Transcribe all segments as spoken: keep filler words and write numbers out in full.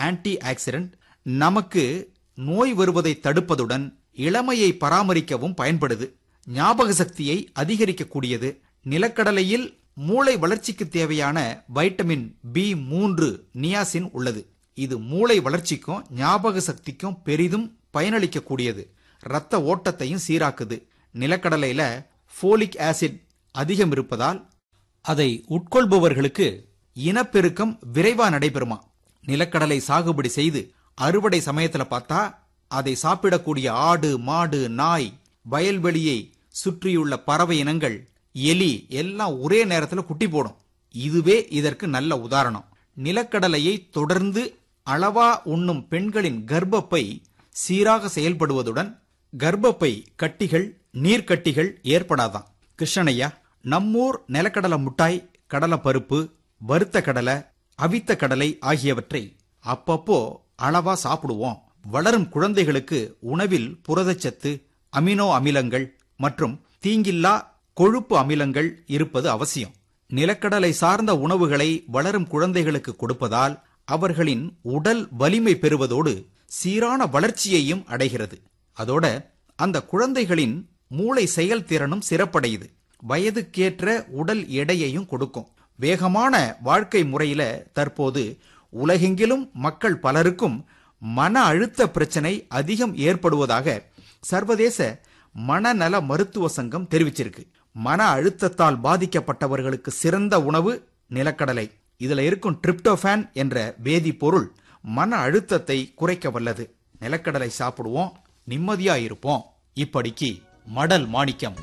Anti accident, நமக்கு நோய் வருவதை தடுப்பதுடன் இளமையை பராமரிக்கவும் பயன்படுது. ஞாபக சக்தியை அதிகரிக்கக்கூடியது. நிலக்கடலையில் மூளை வளர்ச்சிக்கு தேவையான வைட்டமின் பி மூன்று நியாசின் உள்ளது. இது மூளை வளர்ச்சிக்கும் ஞாபக சக்திக்கும் பெரிதும் பயனளிக்கக்கூடியது. இரத்த ஓட்டத்தையும் சீராக்குது. நிலக்கடலையில ஃபோலிக் ஆசிட் அதிகம் இருப்பதால் அதை உட்கொள்பவர்களுக்கு இனப்பெருக்கம் விரைவா நடைபெறுமா. நிலக்கடலை சாகுபடி செய்து அறுவடை சமயத்துல பார்த்தா அதை சாப்பிடக்கூடிய ஆடு, மாடு, நாய், வயல்வெளியை சுற்றியுள்ள பறவை இனங்கள், எலி எல்லாம் ஒரே நேரத்துல குட்டி போடும். இதுவே இதற்கு நல்ல உதாரணம். நிலக்கடலையை தொடர்ந்து அளவா உண்ணும் பெண்களின் கர்ப்பப்பை சீராக செயல்படுவதுடன் கர்ப்பப்பை கட்டிகள், நீர்க்கட்டிகள் ஏற்படாதான். கிருஷ்ணனையா, நம்மூர் நிலக்கடலை முட்டாய், கடலை பருப்பு, வறுத்த கடலை, அவித்த கடலை ஆகியவற்றை அப்பப்போ அளவா சாப்பிடுவோம். வளரும் குழந்தைகளுக்கு உணவில் புரதச்சத்து, அமினோ அமிலங்கள் மற்றும் தீங்கில்லா கொழுப்பு அமிலங்கள் இருப்பது அவசியம். நிலக்கடலை சார்ந்த உணவுகளை வளரும் குழந்தைகளுக்கு கொடுப்பதால் அவர்களின் உடல் வலிமை பெறுவதோடு சீரான வளர்ச்சியையும் அடைகிறது. அதோட அந்த குழந்தைகளின் மூளை செயல்திறனும் சிறப்படையுது. வயதுக்கேற்ற உடல் எடையையும் கொடுக்கும். வேகமான வாழ்க்கை முறையில தற்போது உலகெங்கிலும் மக்கள் பலருக்கும் மன அழுத்த பிரச்சனை அதிகம் ஏற்படுவதாக சர்வதேச மனநல மருத்துவ சங்கம் தெரிவிச்சிருக்கு. மன அழுத்தத்தால் பாதிக்கப்பட்டவர்களுக்கு சிறந்த உணவு நிலக்கடலை. இதுல இருக்கும் டிரிப்டோபான் என்ற வேதிப்பொருள் மன அழுத்தத்தை குறைக்க வல்லது. நிலக்கடலை சாப்பிடுவோம், நிம்மதியா இருப்போம். இப்படிக்கு மடல் மாணிக்கம்.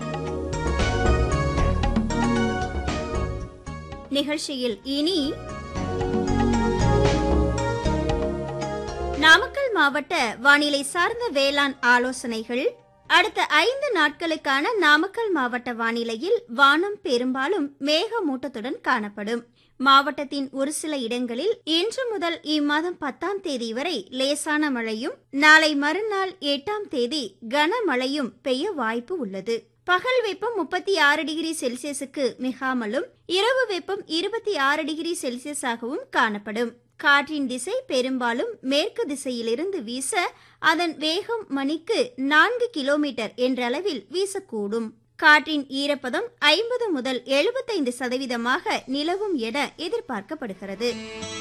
நிகழ்ச்சியில் இனி நாமக்கல் மாவட்ட வானிலை சார்ந்த வேளாண் ஆலோசனைகள். அடுத்த ஐந்து நாட்களுக்கான நாமக்கல் மாவட்ட வானிலையில் வானம் பெரும்பாலும் மேகமூட்டத்துடன் காணப்படும். மாவட்டத்தின் ஒரு சில இடங்களில் இன்று முதல் இம்மாதம் பத்தாம் தேதி வரை லேசான மழையும், நாளை மறுநாள் எட்டாம் தேதி கனமழையும் பெய்ய வாய்ப்பு உள்ளது. பகல் வெப்பம் முப்பத்தி ஆறு டிகிரி செல்சியஸுக்கு மிகாமலும், இரவு வெப்பம் இருபத்தி ஆறு டிகிரி செல்சியஸாகவும் காணப்படும். காற்றின் திசை பெரும்பாலும் மேற்கு திசையிலிருந்து வீச அதன் வேகம் மணிக்கு நான்கு கிலோமீட்டர் என்ற அளவில் வீசக்கூடும். காற்றின் ஈரப்பதம் ஐம்பது முதல் எழுபத்தைந்து சதவீதமாக நிலவும் என எதிர்பார்க்கப்படுகிறது.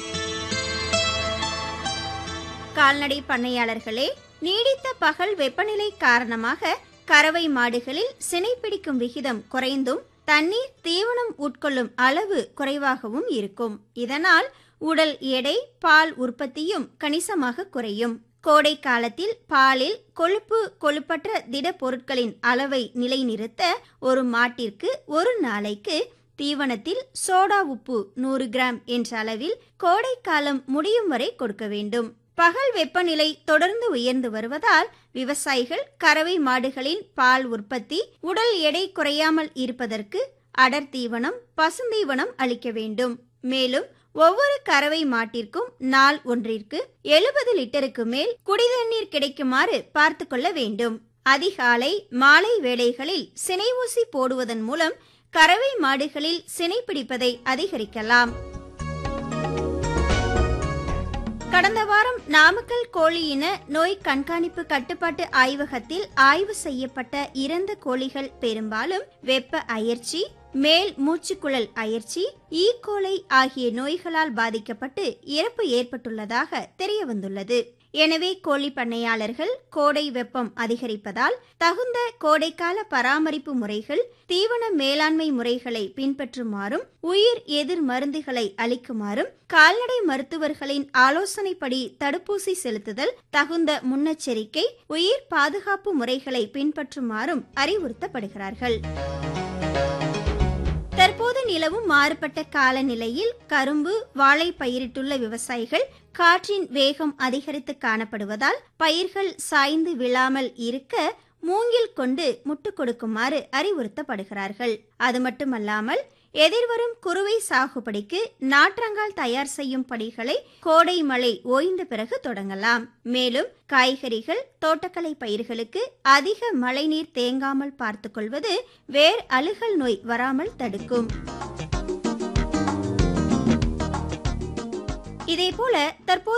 கால்நடை பண்ணையாளர்களே, நீடித்த பகல் வெப்பநிலை காரணமாக கறவை மாடுகளில் சினைப்பிடிக்கும் விகிதம் குறைந்தும் தண்ணீர், தீவனம் உட்கொள்ளும் அளவு குறைவாகவும் இருக்கும். இதனால் உடல் எடை, பால் உற்பத்தியும் கணிசமாக குறையும். கோடை காலத்தில் பாலில் கொழுப்பு, கொழுப்பற்ற திட பொருட்களின் அளவை நிலைநிறுத்த ஒரு மாட்டிற்கு ஒரு நாளைக்கு தீவனத்தில் சோடா உப்பு நூறு கிராம் என்ற அளவில் கோடை காலம் முடியும் வரை கொடுக்க வேண்டும். பகல் வெப்பநிலை தொடர்ந்து உயர்ந்து வருவதால் விவசாயிகள் கறவை மாடுகளின் பால் உற்பத்தி, உடல் எடை குறையாமல் இருப்பதற்கு அடர் தீவனம், பசுந்தீவனம் அளிக்க வேண்டும். மேலும் ஒவ்வொரு கறவை மாட்டிற்கும் நாள் ஒன்றிற்கு எழுபது லிட்டருக்கு மேல் குடிதண்ணீர் கிடைக்குமாறு பார்த்து கொள்ள வேண்டும். அதிகாலை, மாலை வேளைகளில் சினை ஊசி போடுவதன் மூலம் கறவை மாடுகளில் சினை பிடிப்பதை அதிகரிக்கலாம். கடந்த வாரம் நாமக்கல் கோழி இன நோய் கண்காணிப்பு கட்டுப்பாட்டு ஆய்வகத்தில் ஆய்வு செய்யப்பட்ட இறந்த கோழிகள் பெரும்பாலும் வெப்ப அயற்சி, மேல் மூச்சுக்குழல் அயற்சி, ஈகோலை ஆகிய நோய்களால் பாதிக்கப்பட்டு இறப்பு ஏற்பட்டுள்ளதாக தெரிய வந்துள்ளது. எனவே கோழி பண்ணையாளர்கள் கோடை வெப்பம் அதிகரிப்பதால் தகுந்த கோடைக்கால பராமரிப்பு முறைகள், தீவன மேலாண்மை முறைகளை பின்பற்றுமாறும், உயிர் எதிர் மருந்துகளை அளிக்குமாறும், கால்நடை மருத்துவர்களின் ஆலோசனைப்படி தடுப்பூசி செலுத்துதல், தகுந்த முன்னெச்சரிக்கை, உயிர் பாதுகாப்பு முறைகளை பின்பற்றுமாறும் அறிவுறுத்தப்படுகிறார்கள். தற்போது நிலவும் மாறுபட்ட காலநிலையில் கரும்பு, வாழை பயிரிட்டுள்ள விவசாயிகள் காற்றின் வேகம் அதிகரித்து காணப்படுவதால் பயிர்கள் சாய்ந்து விழாமல் இருக்க மூங்கில் கொண்டு முட்டு கொடுக்குமாறு அறிவுறுத்தப்படுகிறார்கள். அது மட்டுமல்லாமல் எதிர்வரும் குறுவை சாகுபடிக்கு நாற்றங்கால் தயார் செய்யும் பணிகளை கோடை மழை ஓய்ந்த பிறகு தொடங்கலாம். மேலும் காய்கறிகள், தோட்டக்கலை பயிர்களுக்கு அதிக மழைநீர் தேங்காமல் பார்த்துக் கொள்வது வேர் அழுகல் நோய் வராமல் தடுக்கும். இதேபோல தற்போது